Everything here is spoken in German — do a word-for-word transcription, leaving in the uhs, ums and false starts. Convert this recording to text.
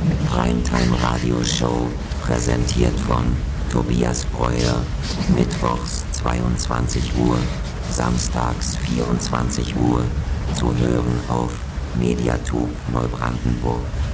Primetime Radio Show, präsentiert von Tobias Breuer, mittwochs zweiundzwanzig Uhr, samstags vierundzwanzig Uhr, zu hören auf Mediatube Neubrandenburg.